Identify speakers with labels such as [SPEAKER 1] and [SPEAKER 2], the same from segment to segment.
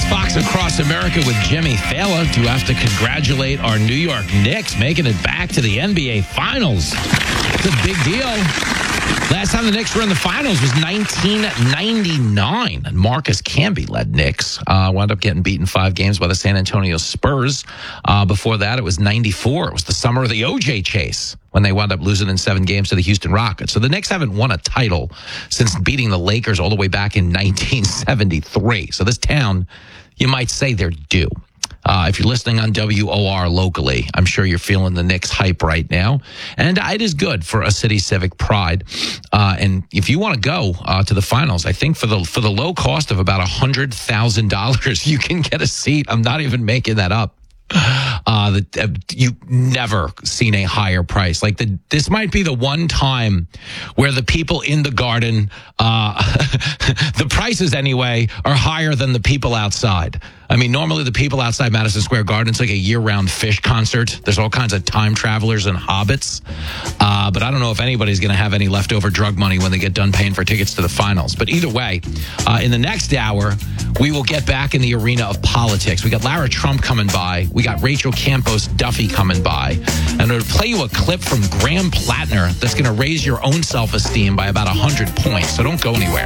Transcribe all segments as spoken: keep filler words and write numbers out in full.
[SPEAKER 1] is Fox Across America with Jimmy Fallon. Do have to congratulate our New York Knicks making it back to the N B A Finals. It's a big deal. Last time the Knicks were in the finals was nineteen ninety-nine. And Marcus Camby led Knicks. Uh, wound up getting beaten five games by the San Antonio Spurs. Uh, before that, it was ninety-four. It was the summer of the O J chase when they wound up losing in seven games to the Houston Rockets. So the Knicks haven't won a title since beating the Lakers all the way back in nineteen seventy-three. So this town, you might say they're due. Uh, if you're listening on W O R locally, I'm sure you're feeling the Knicks hype right now. And it is good for a city civic pride. Uh, and if you want to go uh, to the finals, I think for the for the low cost of about one hundred thousand dollars, you can get a seat. I'm not even making that up. Uh, the, uh, you've never seen a higher price. Like the, this might be the one time where the people in the garden, uh, the prices anyway, are higher than the people outside. I mean, normally the people outside Madison Square Garden, it's like a year-round Fish concert. There's all kinds of time travelers and hobbits. Uh, but I don't know if anybody's going to have any leftover drug money when they get done paying for tickets to the finals. But either way, uh, in the next hour, we will get back in the arena of politics. We got Lara Trump coming by. We got Rachel Campos Duffy coming by. And it'll play you a clip from Graham Plattner that's going to raise your own self-esteem by about one hundred points. So don't go anywhere.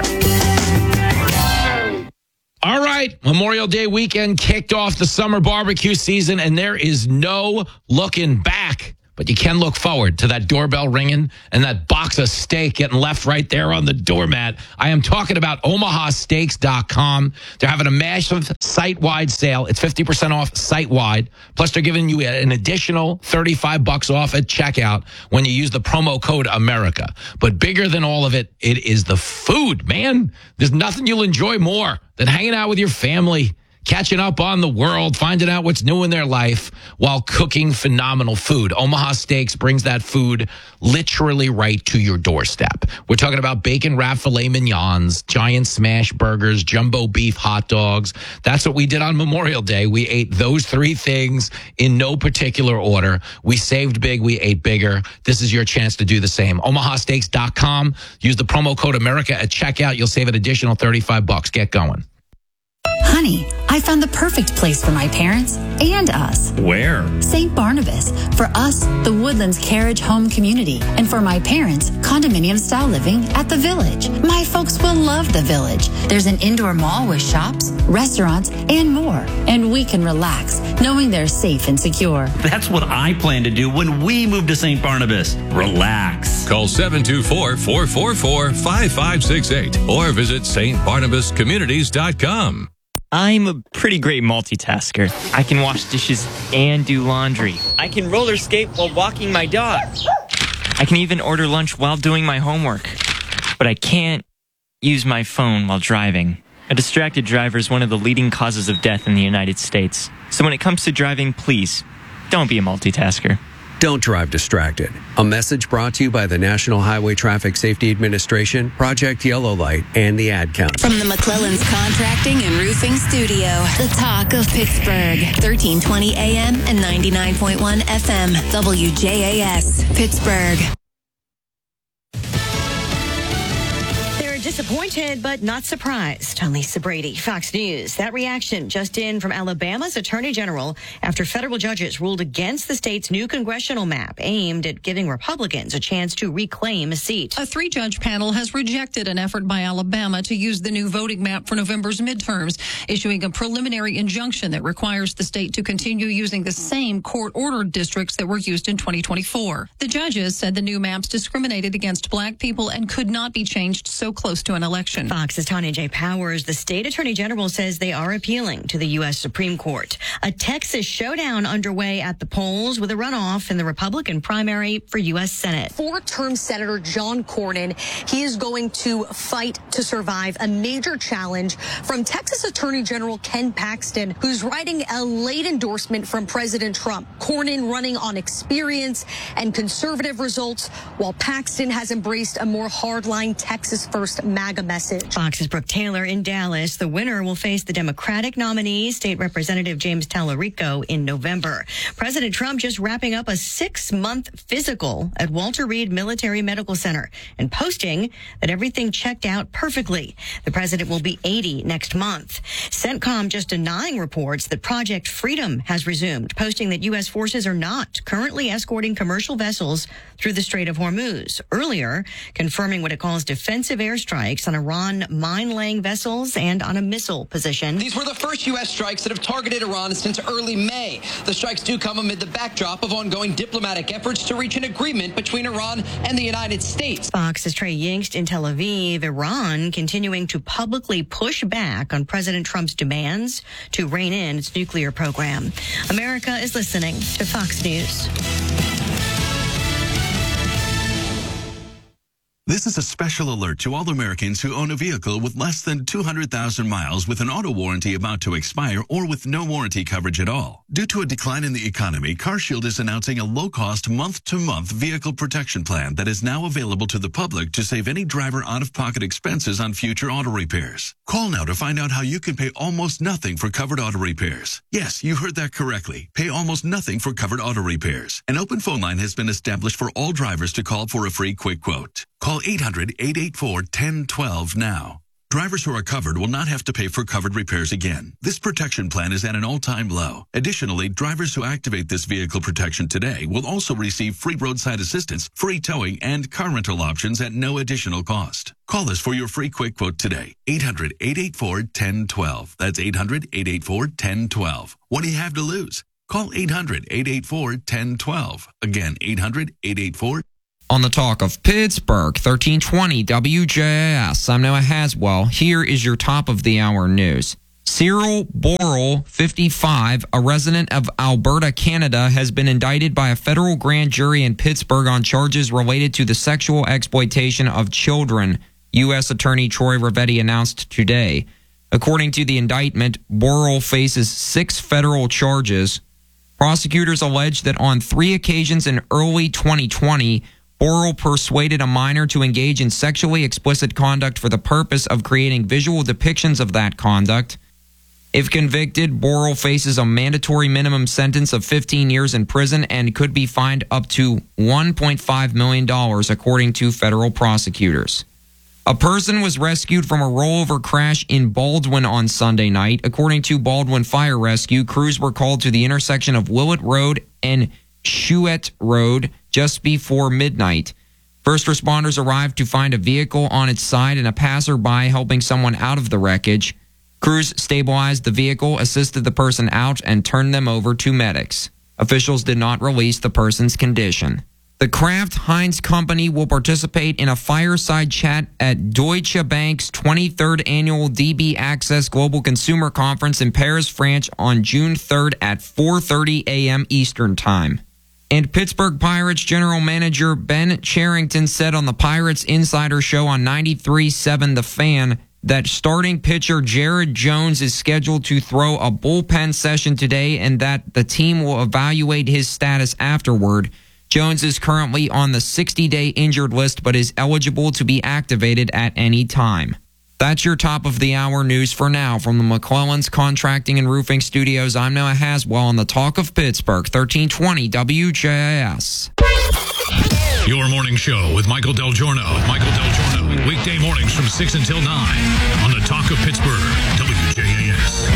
[SPEAKER 1] All right, Memorial Day weekend kicked off the summer barbecue season, and there is no looking back. But you can look forward to that doorbell ringing and that box of steak getting left right there on the doormat. I am talking about Omaha Steaks dot com. They're having a massive site-wide sale. It's fifty percent off site-wide. Plus, they're giving you an additional thirty-five bucks off at checkout when you use the promo code America. But bigger than all of it, it is the food, man. There's nothing you'll enjoy more than hanging out with your family, catching up on the world, finding out what's new in their life while cooking phenomenal food. Omaha Steaks brings that food literally right to your doorstep. We're talking about bacon-wrapped filet mignons, giant smash burgers, jumbo beef hot dogs. That's what we did on Memorial Day. We ate those three things in no particular order. We saved big. We ate bigger. This is your chance to do the same. Omaha Steaks dot com. Use the promo code America at checkout. You'll save an additional thirty-five bucks. Get going.
[SPEAKER 2] Honey, I found the perfect place for my parents and us.
[SPEAKER 3] Where?
[SPEAKER 2] Saint Barnabas. For us, the Woodlands Carriage Home Community. And for my parents, condominium-style living at the Village. My folks will love the Village. There's an indoor mall with shops, restaurants, and more. And we can relax, knowing they're safe and secure.
[SPEAKER 3] That's what I plan to do when we move to Saint Barnabas. Relax.
[SPEAKER 4] Call seven two four, four four four, five five six eight or visit Saint Barnabas Communities dot com.
[SPEAKER 5] I'm a pretty great multitasker. I can wash dishes and do laundry. I can roller skate while walking my dog. I can even order lunch while doing my homework. But I can't use my phone while driving. A distracted driver is one of the leading causes of death in the United States. So when it comes to driving, please, don't be a multitasker.
[SPEAKER 6] Don't drive distracted. A message brought to you by the National Highway Traffic Safety Administration, Project Yellow Light, and the Ad Council.
[SPEAKER 2] From the McClellan's Contracting and Roofing Studio, the talk of Pittsburgh, thirteen twenty A M and ninety-nine point one F M, W J A S, Pittsburgh.
[SPEAKER 7] Disappointed, but not surprised. I'm Lisa Brady, Fox News. That reaction just in from Alabama's Attorney General after federal judges ruled against the state's new congressional map aimed at giving Republicans a chance to reclaim a seat.
[SPEAKER 8] A three-judge panel has rejected an effort by Alabama to use the new voting map for November's midterms, issuing a preliminary injunction that requires the state to continue using the same court-ordered districts that were used in twenty twenty-four. The judges said the new maps discriminated against black people and could not be changed so close to an election.
[SPEAKER 7] Fox's Tanya J. Powers, the state attorney general, says they are appealing to the U S Supreme Court. A Texas showdown underway at the polls with a runoff in the Republican primary for U S Senate.
[SPEAKER 9] Four-term Senator John Cornyn, he is going to fight to survive a major challenge from Texas Attorney General Ken Paxton, who's writing a late endorsement from President Trump. Cornyn running on experience and conservative results, while Paxton has embraced a more hardline Texas-first MAGA message.
[SPEAKER 7] Fox's Brooke Taylor in Dallas. The winner will face the Democratic nominee, State Representative James Tallarico, in November. President Trump just wrapping up a six-month physical at Walter Reed Military Medical Center and posting that everything checked out perfectly. The president will be eighty next month. CENTCOM just denying reports that Project Freedom has resumed, posting that U S forces are not currently escorting commercial vessels through the Strait of Hormuz. Earlier, confirming what it calls defensive airstrikes on Iran mine-laying vessels and on a missile position.
[SPEAKER 10] These were the first U S strikes that have targeted Iran since early May. The strikes do come amid the backdrop of ongoing diplomatic efforts to reach an agreement between Iran and the United States.
[SPEAKER 7] Fox's Trey Yingst in Tel Aviv. Iran continuing to publicly push back on President Trump's demands to rein in its nuclear program. America is listening to Fox News.
[SPEAKER 11] This is a special alert to all Americans who own a vehicle with less than two hundred thousand miles with an auto warranty about to expire or with no warranty coverage at all. Due to a decline in the economy, CarShield is announcing a low-cost month-to-month vehicle protection plan that is now available to the public to save any driver out-of-pocket expenses on future auto repairs. Call now to find out how you can pay almost nothing for covered auto repairs. Yes, you heard that correctly. Pay almost nothing for covered auto repairs. An open phone line has been established for all drivers to call for a free quick quote. Call eight hundred, eight eight four, one zero one two now. Drivers who are covered will not have to pay for covered repairs again. This protection plan is at an all-time low. Additionally, drivers who activate this vehicle protection today will also receive free roadside assistance, free towing, and car rental options at no additional cost. Call us for your free quick quote today. eight hundred, eight eight four, one zero one two. That's eight hundred, eight eight four, one zero one two. What do you have to lose? Call eight hundred, eight eight four, one zero one two. Again, eight hundred, eight eight four, one zero one two.
[SPEAKER 12] On the Talk of Pittsburgh, thirteen twenty W J A S. I'm Noah Haswell. Here is your top of the hour news. Cyril Borrell, fifty-five, a resident of Alberta, Canada, has been indicted by a federal grand jury in Pittsburgh on charges related to the sexual exploitation of children, U S Attorney Troy Ravetti announced today. According to the indictment, Borrell faces six federal charges. Prosecutors allege that on three occasions in early twenty twenty, Borrell persuaded a minor to engage in sexually explicit conduct for the purpose of creating visual depictions of that conduct. If convicted, Borrell faces a mandatory minimum sentence of fifteen years in prison and could be fined up to one point five million dollars, according to federal prosecutors. A person was rescued from a rollover crash in Baldwin on Sunday night. According to Baldwin Fire Rescue, crews were called to the intersection of Willett Road and Chouette Road just before midnight. First responders arrived to find a vehicle on its side and a passerby helping someone out of the wreckage. Crews stabilized the vehicle, assisted the person out, and turned them over to medics. Officials did not release the person's condition. The Kraft Heinz Company will participate in a fireside chat at Deutsche Bank's twenty-third Annual D B Access Global Consumer Conference in Paris, France on June third at four thirty a.m. Eastern Time. And Pittsburgh Pirates general manager Ben Cherington said on the Pirates Insider Show on ninety-three point seven The Fan that starting pitcher Jared Jones is scheduled to throw a bullpen session today and that the team will evaluate his status afterward. Jones is currently on the sixty-day injured list but is eligible to be activated at any time. That's your top of the hour news for now. From the McClellan's Contracting and Roofing Studios, I'm Noah Haswell on the Talk of Pittsburgh, thirteen twenty W J A S.
[SPEAKER 13] Your morning show with Michael Del Giorno. Michael Del Giorno, weekday mornings from six until nine on the Talk of Pittsburgh, W J A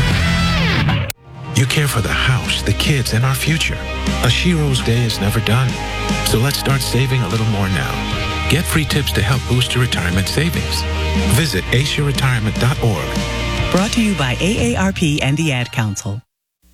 [SPEAKER 13] S.
[SPEAKER 14] You care for the house, the kids, and our future. A Shiro's day is never done. So let's start saving a little more now. Get free tips to help boost your retirement savings. Visit asia retirement dot org.
[SPEAKER 15] Brought to you by A A R P and the Ad Council.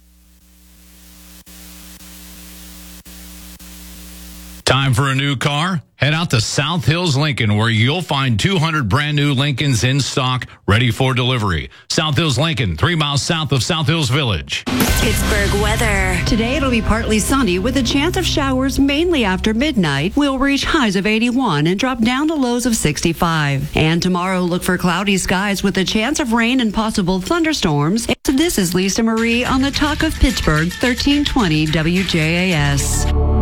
[SPEAKER 16] Time for a new car? Head out to South Hills Lincoln, where you'll find two hundred brand new Lincolns in stock, ready for delivery. South Hills Lincoln, three miles south of South Hills Village.
[SPEAKER 17] Pittsburgh weather. Today it'll be partly sunny with a chance of showers mainly after midnight. We'll reach highs of eighty-one and drop down to lows of sixty-five. And tomorrow look for cloudy skies with a chance of rain and possible thunderstorms. And this is Lisa Marie on the Talk of Pittsburgh, thirteen twenty W J A S.